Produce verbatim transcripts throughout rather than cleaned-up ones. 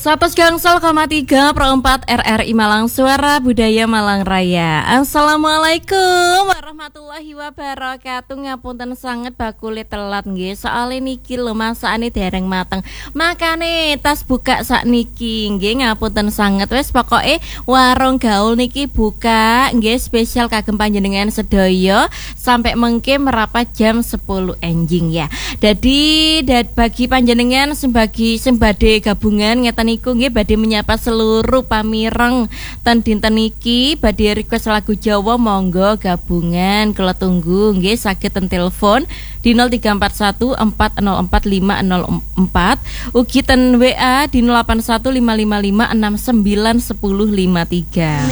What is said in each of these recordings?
seratus Gangsal koma tiga per empat R R I Malang, Suara Budaya Malang Raya. Assalamualaikum warahmatullahi wabarakatuh. Ngapunten sanget bakule telat nggih. Soale niki lho masakane dereng mateng. Makane tas buka sak niki nggih, ngapunten sanget. Wis pokoke warung gaul niki buka nggih spesial kagem panjenengan sedaya sampai mengke merapat jam sepuluh enjing ya. Jadi bagi panjenengan sembagi sembade gabungan ngeten niku nggih badhe menyapa seluruh pamireng ten dinten iki badhe request lagu Jawa monggo gabungan kula tunggu nggih saged ten telepon di nol tiga empat satu empat nol empat lima nol empat ugi ten W A di nol delapan satu lima lima lima enam sembilan satu nol lima tiga.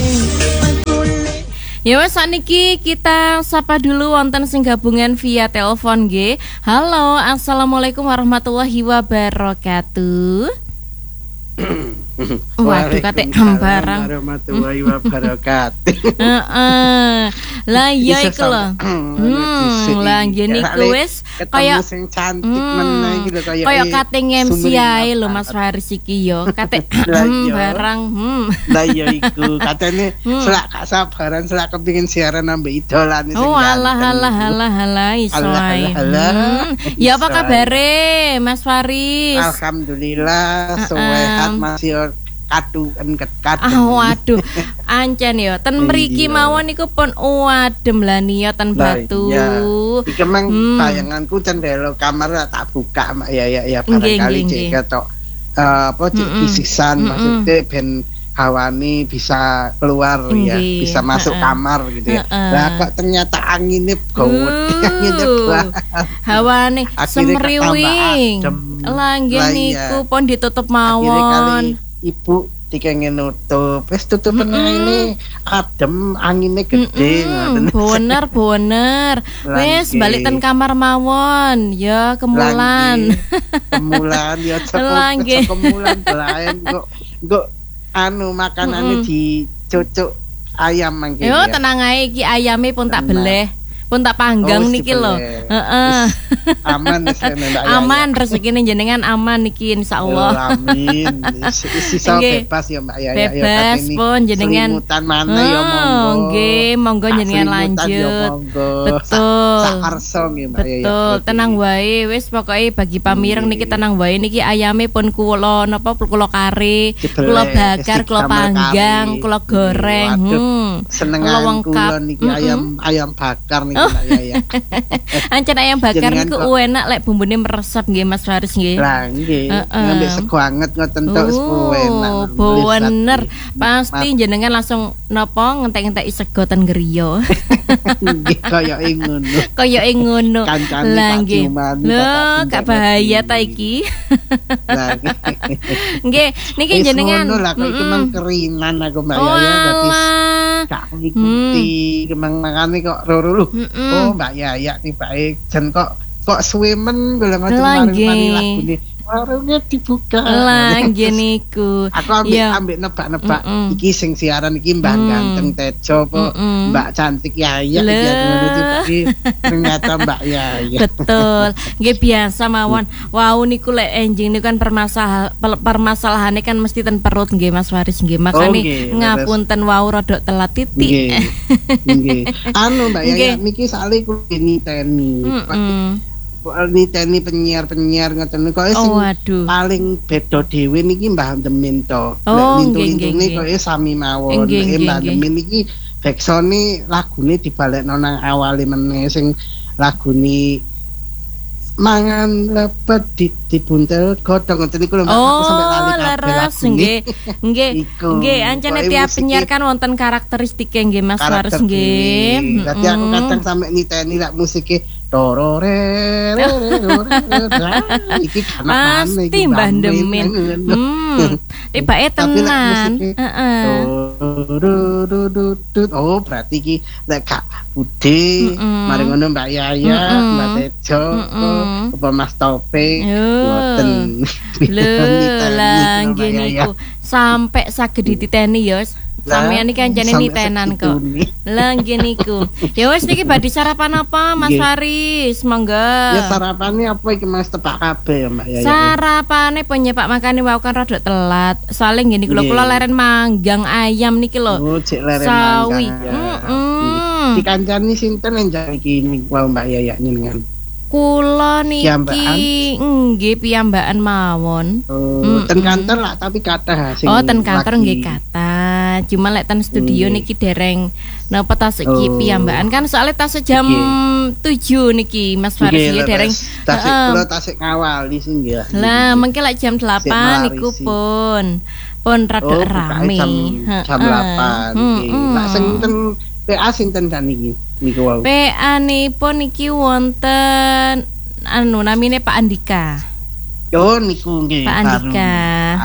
Ya wes saniki kita sapa dulu wonten sing gabungan via telepon nggih. Halo, assalamualaikum warahmatullahi wabarakatuh. Waduh kate gambarang warahmatullahi wabarakatuh. Heeh. Lah iya iku lho. Hmm, lah ngene iku wis kaya sing cantik meneh iki lho kaya kaya kate M C ae lho Mas Faris iki yo. Kate barang. Hmm. Lah iya iku katene selak gak sabaran selak kepengin siaran ambek idolane sing. Oh alah alah alah alah iso ae. Ya apa kabare Mas Faris? Alhamdulillah sehat masih katuken kekat. Ah waduh, ancen ya. Ten mriki mawon niku pun wadem lah niya ten Batu. Iki memang hmm. tayanganku cendela kamar tak buka mak ya ya ya barangkali cek ketok apa cek kisisan maksudnya ben hawani bisa keluar Nge. ya, bisa masuk uh-uh. kamar gitu ya. Uh-uh. Lah kok ternyata anginnya gawet, uh. anginnya banget. Hawane semriwing. Lah nggih niku pun ditutup mawon. Ibu dikengin nutup, wis tutup mm -mm. ini adem, anginnya gede. Mm -mm. Bener bener. Wis balik ten kamar mawon, ya kemulan. Kemulan ya cukup kemulan belain kok kok anu makanane mm -mm. dicucuk ayam mangke. Yo tenang ae iki ayame pun tak beleh. Pun tak panggang oh, niki lho. Heeh. Aman aman rezekine jenengan aman niki insyaallah. Oh, amin. Sisa bebas ya Mbak ya. Bebas ya, pun jenengan. Selimutan mana oh, ya monggo. Nggih, monggo jenengan lanjut. Betul. Sakarso nggih Mbak ya. Betul, tenang wae wis pokoke bagi pamireng niki tenang wae niki ayame pun kula napa kula kare, kula bakar, kula panggang, kula goreng. Hmm. Senengan kula niki ayam ayam bakar niki. Ya, ya. Ancen ayam bakar niku enak lek bumbune meresap nggih Mas Faris nggih. Lah nggih. Ngambek sego anget ngoten tok enak. Bener. Pasti jenengan langsung napa ngentek-ngentek sego ten griya. Nggih koyoke ngono. Koyoke ngono. Lah nggih. Lho, gak bahaya ta iki. Lah nggih, niki jenengan ngono lah kok iki mang kerinan aku Mbak ya dadi gak ngikuti kemang makane kok roro. Oh Mbak Yaya tibake jen kok kok suwe men kula ngoten mari lagune warungnya dibuka. Lah nggih niku. Aku ambek yeah. ambek nebak-nebak mm -mm. iki sing siaran iki Mbak mm. Ganteng Tejo apa mm -mm. Mbak Cantik Yaya iki ngono iki ternyata Mbak Yaya. Betul. Nggih biasa mawon. Wow niku lek enjing niku kan permasalahan permasalahane kan mesti ten perut nggih Mas Faris nggih. Makane oh, ngapunten wau rodok telat titik. Nggih. Nggih. Anu Mbak Yaya niki sale kula niteni. Niteni penyiar-penyiar ngoten kok sing oh, paling beda dhewe niki Mbah Demin to. Oh, lintu-lintune kok sami mawon. Mbah Demin iki backsone lagune dibalekno nang awale meneh sing lagune mangan lepet di dibuntel godhong ngoten niku lho Mbak aku sampe lali kabeh. Nggih. Nggih. Nggih, ancene tiap penyiar kan wonten karakteristike nggih Mas Faris nggih. Dadi aku kadang sampe niteni lak musike torore iki kana pasti Mbah Demin. Hmm. Tibake tenan. Heeh. Oh, berarti iki lek Kak Budi, mari ngono Mbak Yaya, Mbak Tejo, apa Mas Taufik, ngoten. Lho, lah ngene iku sampai saged dititeni ya. Sampeyan iki kancane nitenan kok. Lah nggih niku. Ya wis niki badhe sarapan apa Mas Faris? Monggo. Ya sarapane apa iki Mas tepak kabeh ya Mbak ya. Sarapane penyepak makane wau kan rada telat. saling ngene kula kula leren manggang ayam niki lho. Oh, cek leren sawi. manggang. Heeh. Dikancani sinten enjang iki niku Mbak Yaya njenengan? Kula niki nggih piyambakan mawon. Oh, mm, ten kantor lah tapi kathah sing. Oh, ten kantor nggih kathah. Cuma lek ten studio mm. niki dereng napa tas iki oh. piyambakan kan soalnya tas jam tujuh niki Mas Faris ya dereng. Tas kula tas ngawali sing nggih. Lah mengke lek jam delapan niku pun pun rada oh, rame. Jam, jam delapan nggih. Lah sing ten P A sinten kan niki? Niku wau. P A nipun niki wonten anu namine Pak Andika. Oh niku nggih. Pak Andika.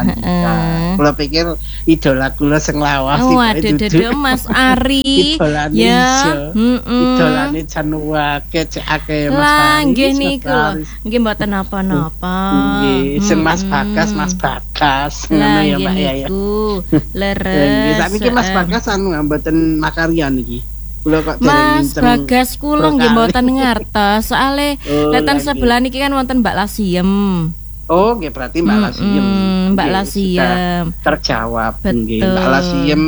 Heeh. Kula pikir idola kula sing lawas iki. Waduh dudu Mas Ari. Ya. Heeh. Idolane Janua kecek akeh Mas Ari. Lah nggih niku. Nggih mboten napa-napa. Nggih, sing Mas Bagas, Mas Bagas. Ngono ya Mbak ya. Leres. Nggih, sakniki Mas Bagas anu mboten makarya niki. Kula kok Mas Bagas kula nggih mboten ngertos. Soale oh, leten sebelah niki kan wonten Mbak Lasiem. Oh, nggih berarti Mbak Lasiem. Mm, Mbak Lasiem terjawab nggih. Mbak Lasiem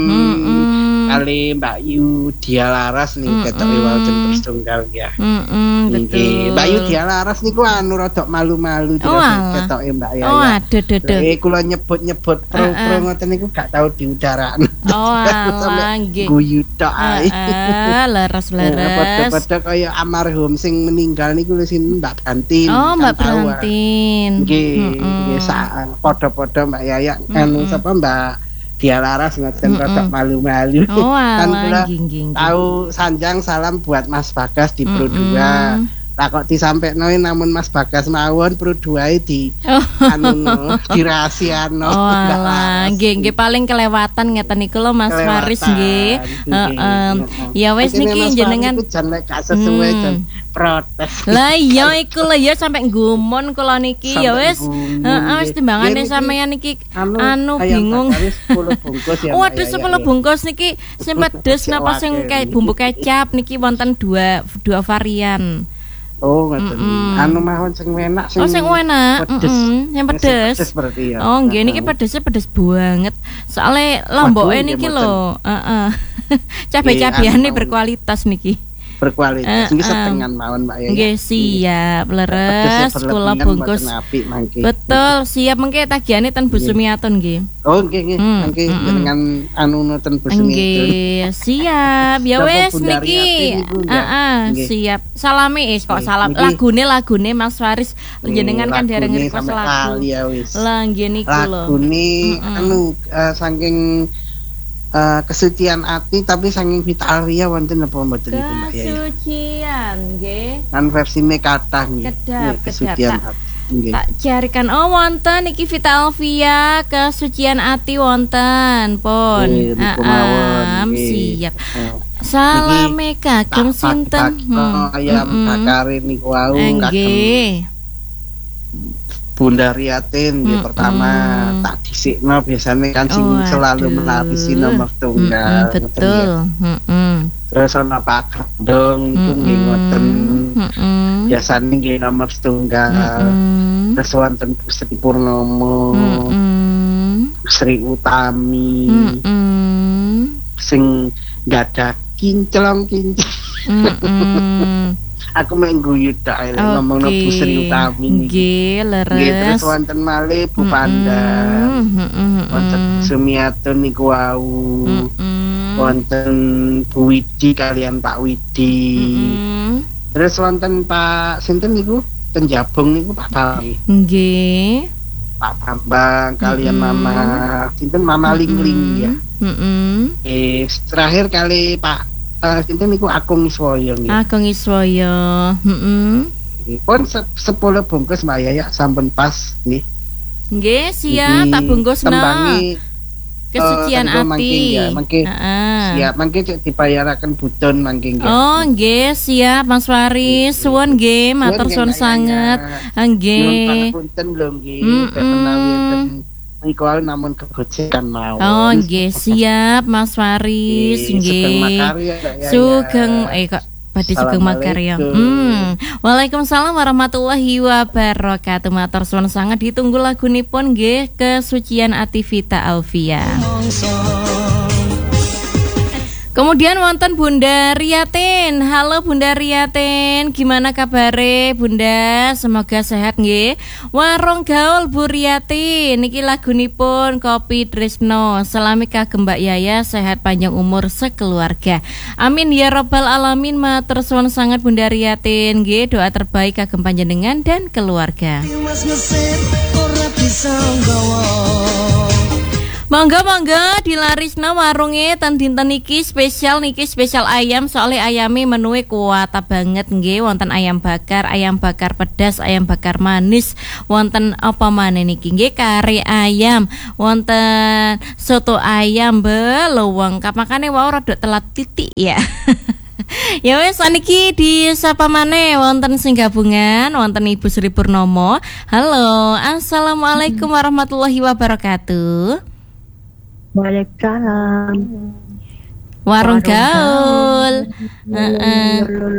kali Mbak Yu Dia Laras nih ketok Walden Perstunggal ya. Heeh, betul. Mbak Yu Dia Laras niku anu rada malu-malu ketok Mbak ya. Oh, aduh duh. Eh kula nyebut-nyebut pro-pro ngoten niku gak tau diudaraan. Oh, alah nggih. Guyu tok ae. Heeh, leres-leres. Padha-padha kaya almarhum sing meninggal niku lho sin Mbak Bantin. Oh, Mbak Bantin. Nggih, nggih sak padha-padha Mbak Yaya anu sapa Mbak Dia Laras ngoten rada malu-malu. Oh, kan kula gingging. Tahu sanjang salam buat Mas Bagas di Pro dua. Lah kok disampekno namun Mas Bagas mawon Pro dua di oh. anu no, dirahasiano. Oh, alah, nggih nggih paling kelewatan ngeten niku lho Mas Faris nggih. Heeh. Ya wis niki jenengan jan lek gak sesuai jan protes. Lah iya iku lho ya sampe nggumon kula niki ya wis. Heeh wis timbangane sampeyan niki anu bingung. sepuluh bungkus ya. Waduh sepuluh bungkus niki sing pedes napa sing kayak bumbu kecap niki wonten dua dua varian. Oh, ngoten. Mm -mm. Anu mawon sing enak sing. Oh, sing enak. Heeh, yang pedes. Pedes berarti ya. Oh, nggih niki pedesnya pedes banget. Soale lomboke niki lho, heeh. Cabe-cabeane berkualitas niki. Berkualitas. Niki setengah mawon Mbak ya. Nggih, siap. Leres kula bungkus. Betul, siap mengke tagihane ten Bu Sumiatun nggih. Oh, nggih nggih. Mengke dengan anu ten Bu Sumiatun. Nggih, siap. Ya wis niki. Heeh, siap. Salami is kok salam. Lagune lagune Mas Faris jenengan kan dereng request lagu. Lah nggih niku lho. Lagune anu saking Uh, kesucian hati tapi saking Vitalia wonten apa mboten niku Mbak ya. Kesucian nggih. Kan versine kathah nggih. Kedap, kesucian hati. Nggih. Tak carikan oh wonten iki Vita Alvia kesucian hati wonten pun. Heeh, siap. Salame kagem sinten? Ayam bakar niku wau kagem. Bunda Riatin mm, pertama mm. tak disikno biasanya kan sing oh, selalu menapisi nomor tunggal. Mm, betul. Mm -mm. Terus ana Pak Kandong iku nggih ngoten. Biasane nggih nomor tunggal. Mm -mm. Terus wonten Sri Purnomo. Mm -mm. Sri Utami. Mm -mm. Sing gada kinclong kinclong. Mm -mm. Aku main guyu tok okay. ngomongno Bu Sri Utami nggih leres. Nggih terus wonten malih Bu Panda. Wonten Sumiatun niku wau. Wonten Bu Widi kalian Pak Widi. Terus wonten Pak sinten niku ten Jabung niku Pak Bali. Nggih. Pak Bambang kalian Mama sinten Mama Lingling ya. Heeh. Eh terakhir kali Pak Uh, sinten niku Agung Iswoyo nggih. Agung Iswoyo. Heeh. Pun sepuluh bungkus Mbak Yaya sampun pas nggih. Nggih, siap tak bungkusno. Tembangi kesucian uh, ati. Ya, mangke. Heeh. Siap, mangke cek dibayaraken budon mangke nggih. Oh, nggih, siap Mas Faris. Suwun nggih, matur suwun sanget. Nggih. Punten lho nggih. Menawi niku namun kegojekan mawon. Oh nggih siap Mas Faris nggih. Sugeng eh kok Badhe sugeng makarya. Hmm. Waalaikumsalam warahmatullahi wabarakatuh. Matur suwun sanget ditunggu lagunipun nggih Kesucian Ati Vita Alfia. Kemudian wonten Bunda Riatin. Halo Bunda Riatin, gimana kabare Bunda? Semoga sehat nggih. Warung Gaul Bu Riatin, niki lagunipun Kopi Tresno. Salami kagem Mbak Yaya, sehat panjang umur sekeluarga. Amin ya robbal alamin. Matur suwun sanget Bunda Riatin nggih. Doa terbaik kagem panjenengan dan keluarga. Monggo monggo dilarisna warunge ten dinten niki spesial niki spesial ayam soalnya ayame menue kuat banget nggih wonten ayam bakar, ayam bakar pedas, ayam bakar manis, wonten apa maneh niki nggih kari ayam, wonten soto ayam be lengkap makane wau rada telat titik ya. Ya wes saniki di sapa maneh wonten sing gabungan wonten Ibu Sri Purnomo. Halo, assalamualaikum warahmatullahi wabarakatuh. Waalaikumsalam. Warung Gaul. Heeh.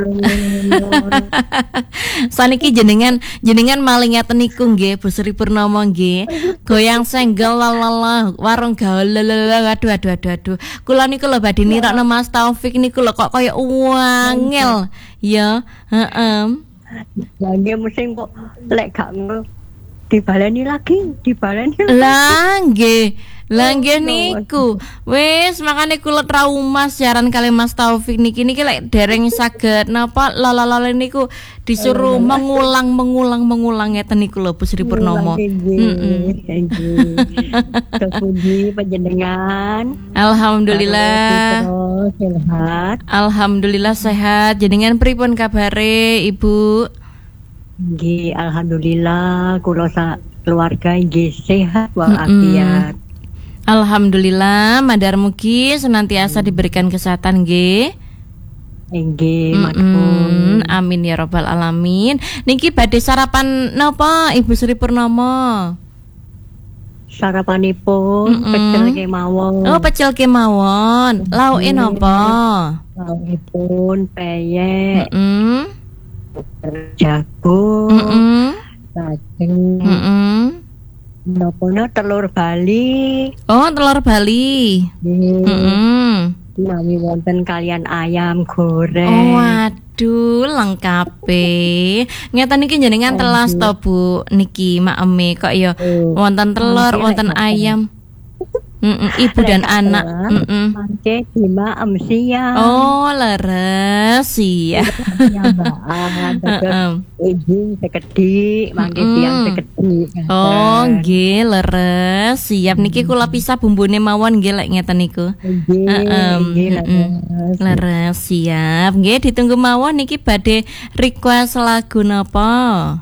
Saniki jenengan jenengan maling ngaten niku nggih Bu Sri Purnomo nggih. Goyang senggel lalala warung Gaul. Aduh aduh aduh aduh. Kula niku lho badhe nirakno Mas Taufik niku lho kok kaya wangel. Ya, heeh. Lah nggih mesti kok lek gak dibaleni lagi, dibaleni. Lah nggih. Lah nggih niku. Wis makane kula trauma siaran kali Mas Taufik niki niki lek dereng saged napa lalalale niku disuruh mengulang mengulang mengulang ngeten niku lho Bu Sri Purnomo. Heeh. Terpuji panjenengan. Alhamdulillah. Sehat. Alhamdulillah sehat. Jenengan pripun kabare Ibu? Nggih, alhamdulillah kula sak keluarga nggih sehat walafiat. Alhamdulillah, madar mugi senantiasa diberikan kesehatan nggih. Nggih, matur. Amin ya robbal alamin. Niki badhe sarapan napa Ibu Sri Purnomo? Sarapanipun pecel kemawon. Oh, pecel kemawon. Lauke napa? Laukipun peyek. Heeh. Jagung. Heeh. Lajeng. Heeh. Nopono telur Bali. Oh, telur Bali. Heeh. Mm Nami wonten kalian ayam goreng. Oh, waduh, lengkape. Ngeten niki jenengan telas to, Bu. Niki maeme kok ya wonten telur, wonten ayam. Mm-mm, ibu dan anak. Mm-mm. Mangke dima amsia. Oh, leres ya. Heeh. Ibu sekedhik, mangke tiyang sekedhik. Oh, nggih, leres. Siap niki kula pisah bumbune mawon nggih lek ngeten niku. Heeh. Leres, siap. Nggih, ditunggu mawon niki badhe request lagu napa?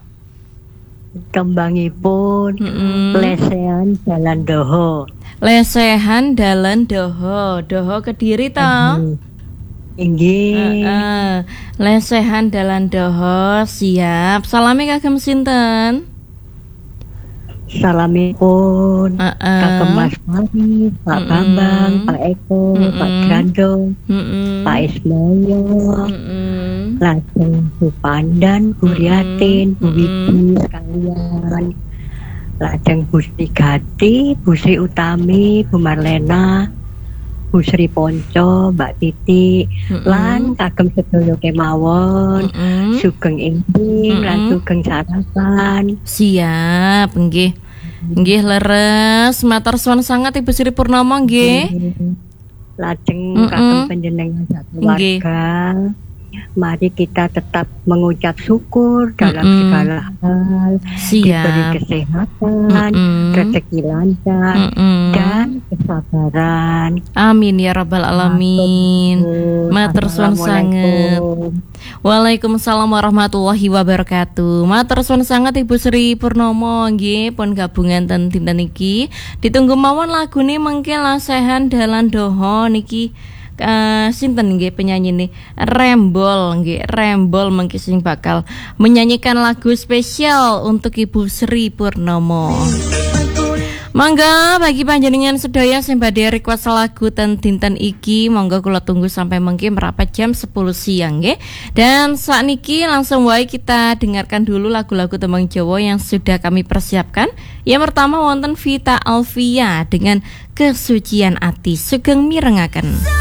Kembangipun Lesehan Dalan Doho. Lesehan Dalan Doho, Doho Kediri ta? Inggih. Heeh. Lesehan Dalan Doho, siap. Salame kagem sinten? Salamipun kagem Mas Mari, Pak Bambang, Pak Eko, Pak Grandong, Pak Ismoyo, lajeng Bu Pandan, Bu Riatin, Bu Widi sekalian, lajeng Bu Sri Gati, Bu Sri Utami, Bu Marlena, Bu Sri Ponco, Mbak Titi, lan kagem sedaya kemawon, sugeng enjing lan sugeng sarapan. Siap, nggih. Nggih leres, matur suwun sangat Ibu Sri Purnomo nggih. Lajeng kagem panjenengan keluarga. Mari kita tetap mengucap syukur dalam mm-mm. segala hal. Siap. Diberi kesehatan, mm-mm. rezeki lancar, mm-mm. dan kesabaran. Amin ya rabbal alamin. Matur suwun sanget. Waalaikumsalam warahmatullahi wabarakatuh. Matur suwun sanget Ibu Sri Purnomo nggih pun gabungan ten dinten iki. Ditunggu mawon lagune mengke Lesehan Dalan Doho niki. Uh, sinten nggih penyanyi nih Rembol nggih Rembol mengki sing bakal menyanyikan lagu spesial untuk Ibu Sri Purnomo. Mangga bagi panjenengan sedaya sing badhe request lagu ten dinten iki, monggo kula tunggu sampai mengki merapat jam sepuluh siang nggih. Dan saat niki langsung wae kita dengarkan dulu lagu-lagu tembang Jawa yang sudah kami persiapkan. Yang pertama wonten Vita Alvia dengan Kesucian Ati, sugeng mirengaken.